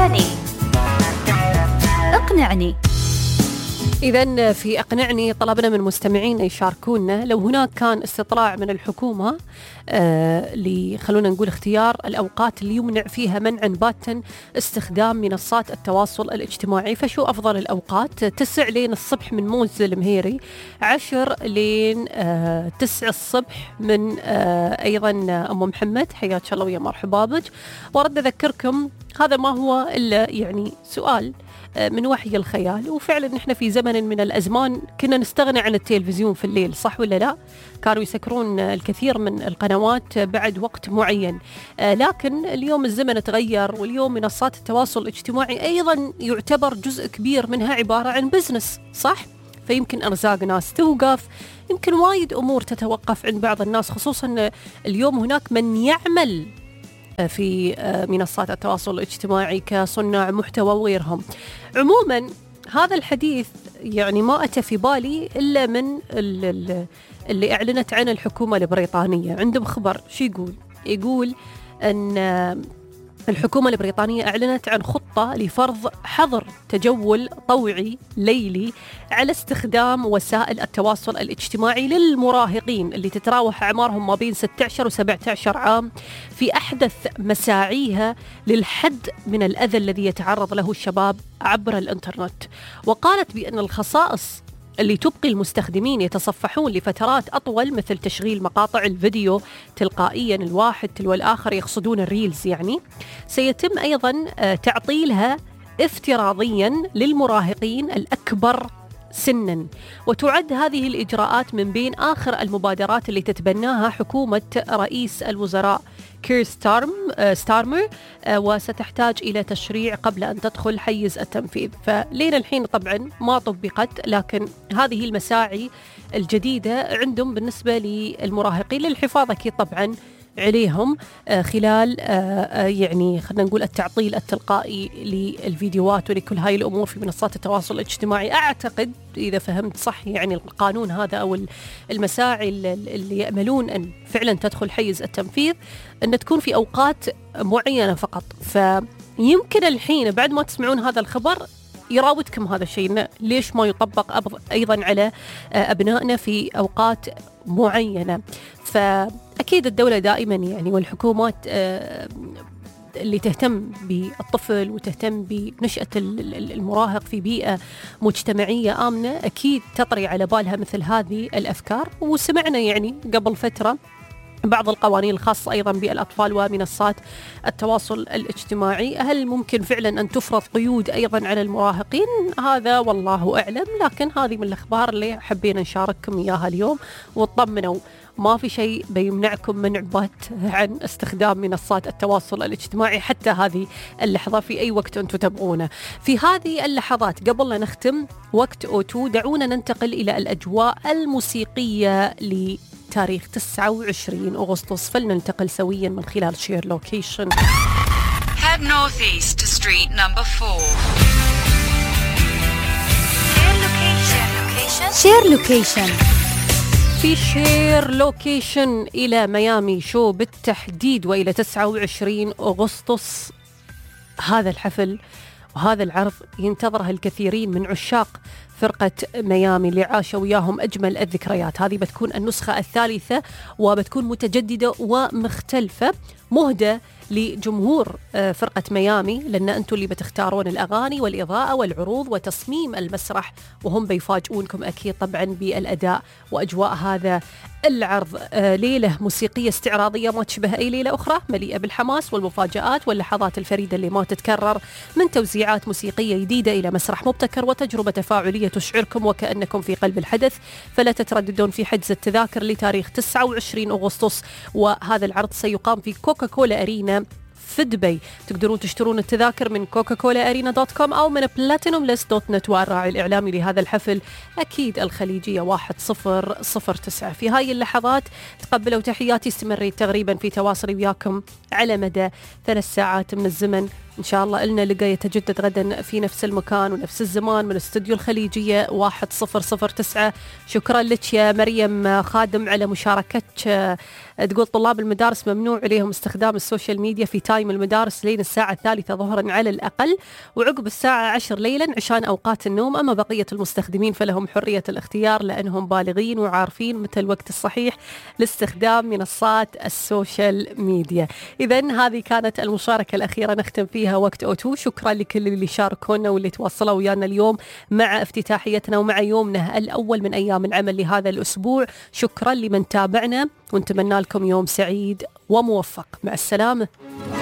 الثاني. اقنعني. إذن في أقنعني طلبنا من مستمعين يشاركونا لو هناك كان استطلاع من الحكومة خلونا نقول اختيار الأوقات اللي يمنع فيها منعا باتا استخدام منصات التواصل الاجتماعي، فشو أفضل الأوقات؟ 9 لين الصبح من موز المهيري، 10 لين 9 الصبح من أيضا أم محمد، حياك الله ويا مرحبا بك. وأرد أذكركم هذا ما هو إلا يعني سؤال من وحي الخيال، وفعلا نحن في زمن من الأزمان كنا نستغنى عن التلفزيون في الليل، صح ولا لا؟ كانوا يسكرون الكثير من القنوات بعد وقت معين، لكن اليوم الزمن تغير، واليوم منصات التواصل الاجتماعي أيضا يعتبر جزء كبير منها عبارة عن بزنس، صح؟ فيمكن أرزاق ناس توقف، يمكن وايد أمور تتوقف عند بعض الناس، خصوصا اليوم هناك من يعمل في منصات التواصل الاجتماعي كصناع محتوى وغيرهم. عموما هذا الحديث يعني ما أتى في بالي إلا من اللي أعلنت عنه الحكومة البريطانية. عندهم خبر، شو يقول أن الحكومة البريطانية أعلنت عن خطة لفرض حظر تجول طوعي ليلي على استخدام وسائل التواصل الاجتماعي للمراهقين اللي تتراوح أعمارهم ما بين 16 و 17 عام في أحدث مساعيها للحد من الأذى الذي يتعرض له الشباب عبر الإنترنت. وقالت بأن الخصائص اللي تبقي المستخدمين يتصفحون لفترات أطول، مثل تشغيل مقاطع الفيديو تلقائيا الواحد تلو الآخر، يقصدون الريلز يعني، سيتم أيضا تعطيلها افتراضيا للمراهقين الأكبر سنا. وتعد هذه الإجراءات من بين آخر المبادرات اللي تتبناها حكومة رئيس الوزراء كير ستارمر، وستحتاج إلى تشريع قبل أن تدخل حيز التنفيذ. فلين الحين طبعا ما طبقت، لكن هذه المساعي الجديدة عندهم بالنسبة للمراهقين للحفاظ أكيد طبعا عليهم خلال يعني خلينا نقول التعطيل التلقائي للفيديوهات ولكل هاي الأمور في منصات التواصل الاجتماعي. أعتقد إذا فهمت صح يعني القانون هذا أو المساعي اللي يأملون أن فعلا تدخل حيز التنفيذ أن تكون في أوقات معينة فقط. فيمكن الحين بعد ما تسمعون هذا الخبر يراودكم هذا الشيء، ليش ما يطبق أيضا على أبنائنا في أوقات معينة. فأكيد الدولة دائما يعني والحكومات اللي تهتم بالطفل وتهتم بنشأة المراهق في بيئة مجتمعية آمنة أكيد تطري على بالها مثل هذه الأفكار. وسمعنا يعني قبل فترة بعض القوانين الخاصة أيضا بالأطفال ومنصات التواصل الاجتماعي، هل ممكن فعلا أن تفرض قيود أيضا على المراهقين؟ هذا والله أعلم، لكن هذه من الأخبار اللي حبينا نشارككم إياها اليوم. وطمنوا ما في شيء بيمنعكم من عبات عن استخدام منصات التواصل الاجتماعي حتى هذه اللحظة في أي وقت أنتم تبغونه. في هذه اللحظات قبل لا نختم وقت أوتو، دعونا ننتقل إلى الأجواء الموسيقية تاريخ 29 أغسطس، فلننتقل سويا من خلال شير لوكيشن. Head northeast to street number 4. شير لوكيشن. في شير لوكيشن إلى ميامي شو بالتحديد، وإلى 29 أغسطس هذا الحفل وهذا العرض ينتظرها الكثيرين من عشاق فرقة ميامي اللي عاشوا وياهم أجمل الذكريات. هذه بتكون النسخة الثالثة وبتكون متجددة ومختلفة، مهدى لجمهور فرقة ميامي، لأن أنتم اللي بتختارون الأغاني والإضاءة والعروض وتصميم المسرح، وهم بيفاجئونكم أكيد طبعا بالأداء وأجواء هذا العرض. ليلة موسيقية استعراضية ما تشبه أي ليلة أخرى، مليئة بالحماس والمفاجآت واللحظات الفريدة اللي ما تتكرر، من توزيعات موسيقية جديدة إلى مسرح مبتكر وتجربة تفاعلية تشعركم وكأنكم في قلب الحدث. فلا تترددون في حجز التذاكر لتاريخ 29 أغسطس، وهذا العرض سيقام في كوكاكولا أرينا في دبي. تقدرون تشترون التذاكر من coca-colaarena.com أو من platinumlist.net. والراعي الإعلامي لهذا الحفل أكيد الخليجية 1009. في هاي اللحظات تقبلوا تحياتي، استمريت تقريبا في تواصلي وياكم على مدى 3 ساعات من الزمن إن شاء الله إلنا لقى يتجدد غدا في نفس المكان ونفس الزمان من استوديو الخليجية 1009. شكرا لك يا مريم خادم على مشاركتك. تقول طلاب المدارس ممنوع عليهم استخدام السوشيال ميديا في تايم المدارس لين الساعة 3 ظهرا على الأقل، وعقب الساعة 10 ليلا عشان أوقات النوم. أما بقية المستخدمين فلهم حرية الاختيار لأنهم بالغين وعارفين متى الوقت الصحيح لاستخدام منصات السوشيال ميديا. إذن هذه كانت المشاركة الأخيرة نختم فيها وقت أوتو. شكرا لكل اللي شاركونا واللي تواصلوا ويانا اليوم مع افتتاحيتنا ومع يومنا الأول من أيام العمل لهذا الأسبوع. شكرا لمن تابعنا ونتمنى لكم يوم سعيد وموفق. مع السلامة.